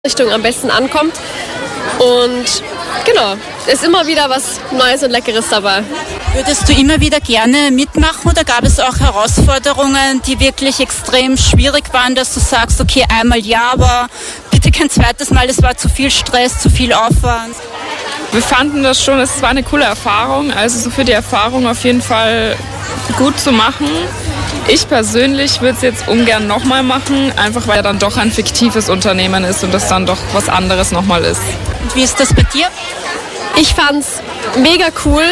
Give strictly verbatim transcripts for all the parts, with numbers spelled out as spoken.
Richtung am besten ankommt. Und genau, ist immer wieder was Neues und Leckeres dabei. Würdest du immer wieder gerne mitmachen oder gab es auch Herausforderungen, die wirklich extrem schwierig waren, dass du sagst, okay, einmal ja, aber bitte kein zweites Mal, es war zu viel Stress, zu viel Aufwand? Wir fanden das schon, es war eine coole Erfahrung, also so für die Erfahrung auf jeden Fall gut zu machen. Ich persönlich würde es jetzt ungern nochmal machen, einfach weil er dann doch ein fiktives Unternehmen ist und das dann doch was anderes nochmal ist. Und wie ist das bei dir? Ich fand's mega cool,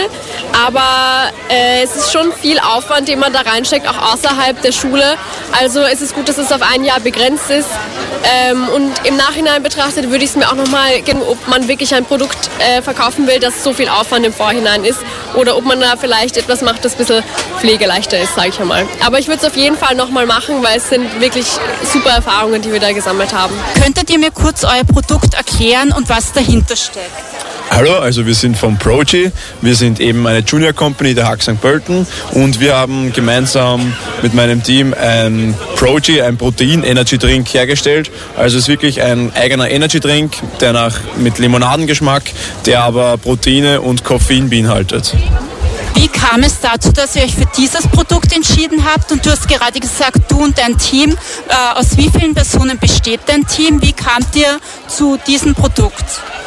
aber äh, es ist schon viel Aufwand, den man da reinsteckt, auch außerhalb der Schule. Also es ist gut, dass es auf ein Jahr begrenzt ist. Ähm, und im Nachhinein betrachtet würde ich es mir auch nochmal geben, ob man wirklich ein Produkt äh, verkaufen will, das so viel Aufwand im Vorhinein ist. Oder ob man da vielleicht etwas macht, das ein bisschen pflegeleichter ist, sage ich einmal. Aber ich würde es auf jeden Fall nochmal machen, weil es sind wirklich super Erfahrungen, die wir da gesammelt haben. Könntet ihr mir kurz euer Produkt erklären und was dahinter steckt? Hallo, also wir sind von Progi, wir sind eben eine Junior Company der H A G Sankt Pölten und wir haben gemeinsam mit meinem Team ein Progi, ein Protein-Energy-Drink hergestellt. Also es ist wirklich ein eigener Energy-Drink, der nach, mit Limonadengeschmack, der aber Proteine und Koffein beinhaltet. Wie kam es dazu, dass ihr euch für dieses Produkt entschieden habt? Und du hast gerade gesagt, du und dein Team. Äh, aus wie vielen Personen besteht dein Team? Wie kamt ihr zu diesem Produkt?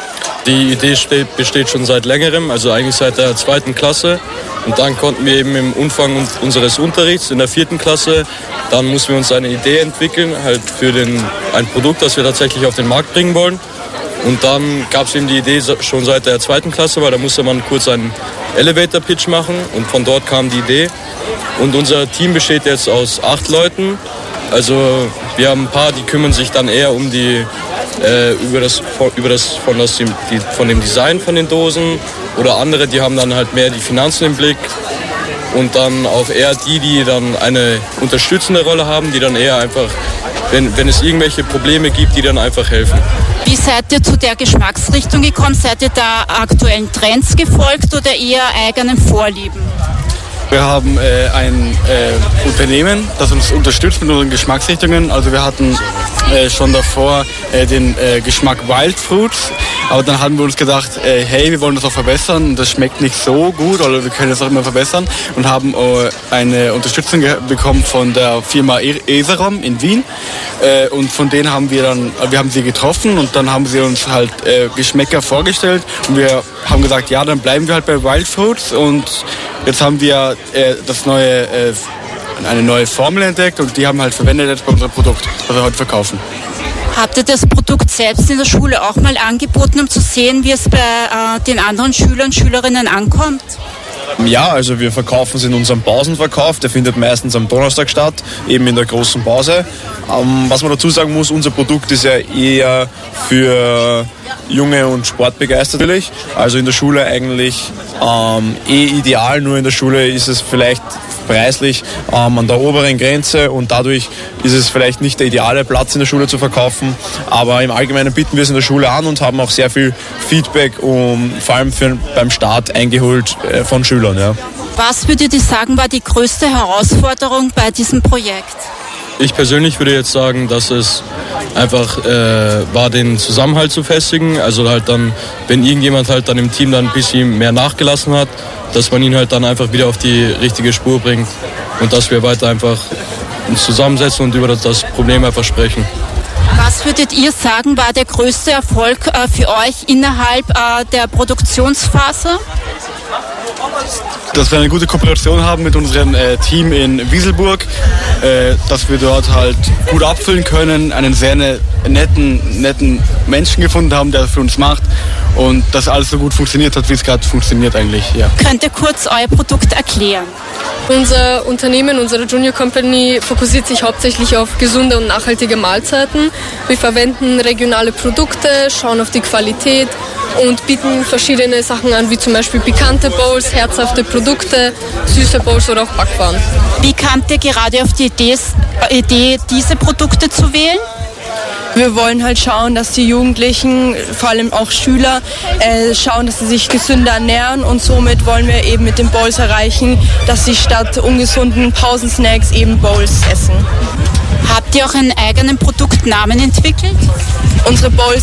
Die Idee steht, besteht schon seit längerem, also eigentlich seit der zweiten Klasse. Und dann konnten wir eben im Umfang unseres Unterrichts in der vierten Klasse, dann mussten wir uns eine Idee entwickeln, halt für den, ein Produkt, das wir tatsächlich auf den Markt bringen wollen. Und dann gab es eben die Idee schon seit der zweiten Klasse, weil da musste man kurz einen Elevator-Pitch machen und von dort kam die Idee. Und unser Team besteht jetzt aus acht Leuten. Also wir haben ein paar, die kümmern sich dann eher um die äh, über das, über das, von, das die, von dem Design von den Dosen oder andere, die haben dann halt mehr die Finanzen im Blick und dann auch eher die, die dann eine unterstützende Rolle haben, die dann eher einfach, wenn, wenn es irgendwelche Probleme gibt, die dann einfach helfen. Wie seid ihr zu der Geschmacksrichtung gekommen? Seid ihr da aktuellen Trends gefolgt oder eher eigenen Vorlieben? Wir haben äh, ein äh, Unternehmen, das uns unterstützt mit unseren Geschmacksrichtungen. Also wir hatten äh, schon davor äh, den äh, Geschmack Wild Fruits, aber dann haben wir uns gedacht, äh, hey, wir wollen das auch verbessern und das schmeckt nicht so gut oder wir können das auch immer verbessern und haben äh, eine Unterstützung ge- bekommen von der Firma e- Eserom in Wien äh, und von denen haben wir dann, wir haben sie getroffen und dann haben sie uns halt äh, Geschmäcker vorgestellt und wir haben gesagt, ja, dann bleiben wir halt bei Wild Fruits und jetzt haben wir äh, das neue, äh, eine neue Formel entdeckt und die haben halt verwendet jetzt bei unserem Produkt, das wir heute verkaufen. Habt ihr das Produkt selbst in der Schule auch mal angeboten, um zu sehen, wie es bei äh, den anderen Schülern und Schülerinnen ankommt? Ja, also wir verkaufen es in unserem Pausenverkauf, der findet meistens am Donnerstag statt, eben in der großen Pause. Ähm, was man dazu sagen muss, unser Produkt ist ja eher für Junge und Sportbegeistert natürlich. Also in der Schule eigentlich ähm, eh ideal, nur in der Schule ist es vielleicht preislich ähm, an der oberen Grenze und dadurch ist es vielleicht nicht der ideale Platz in der Schule zu verkaufen. Aber im Allgemeinen bieten wir es in der Schule an und haben auch sehr viel Feedback, um, vor allem für, beim Start eingeholt äh, von Schülern. Ja. Was würdet ihr sagen, war die größte Herausforderung bei diesem Projekt? Ich persönlich würde jetzt sagen, dass es einfach äh, war, den Zusammenhalt zu festigen. Also halt dann, wenn irgendjemand halt dann im Team dann ein bisschen mehr nachgelassen hat, dass man ihn halt dann einfach wieder auf die richtige Spur bringt und dass wir weiter einfach uns zusammensetzen und über das Problem einfach sprechen. Was würdet ihr sagen, war der größte Erfolg äh, für euch innerhalb äh, der Produktionsphase? Dass wir eine gute Kooperation haben mit unserem äh, Team in Wieselburg, äh, dass wir dort halt gut abfüllen können, einen sehr ne, netten, netten Menschen gefunden haben, der das für uns macht und dass alles so gut funktioniert hat, wie es gerade funktioniert eigentlich. Ja. Könnt ihr kurz euer Produkt erklären? Unser Unternehmen, unsere Junior Company fokussiert sich hauptsächlich auf gesunde und nachhaltige Mahlzeiten. Wir verwenden regionale Produkte, schauen auf die Qualität und bieten verschiedene Sachen an, wie zum Beispiel pikante Bowls, herzhafte Produkte, süße Bowls oder auch Backwaren. Wie kamt ihr gerade auf die Idee, Idee, diese Produkte zu wählen? Wir wollen halt schauen, dass die Jugendlichen, vor allem auch Schüler, äh, schauen, dass sie sich gesünder ernähren und somit wollen wir eben mit den Bowls erreichen, dass sie statt ungesunden Pausensnacks eben Bowls essen. Habt ihr auch einen eigenen Produktnamen entwickelt? Unsere Bowls